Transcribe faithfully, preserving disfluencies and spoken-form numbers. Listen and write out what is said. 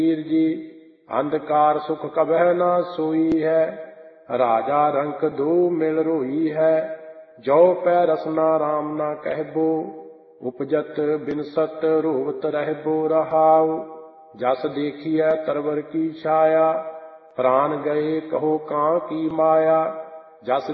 ਕਬੀਰ ਜੀ। ਅੰਧਕਾਰ ਸੁਖ ਕਬਹਿ ਨਾ ਸੋਈ ਹੈ, ਰਾਜਾ ਰੰਕ ਦੋ ਮਿਲ ਰੋਈ ਹੈ। ਜੋ ਪੈ ਰਸਨਾ ਰਾਮ ਨਾ ਕਹਿਬੋ, ਉਪਜਤ ਬਿਨਸਤ ਰੋਵਤ ਰਹਿਬੋ ਰਹਾਉ। ਜਸ ਦੇਖੀਐ ਤਰਵਰ ਕੀ ਛਾਇਆ, ਪ੍ਰਾਨ ਗਏ ਕਹੋ ਕਾਂ ਕੀ ਮਾਇਆ। ਜਸ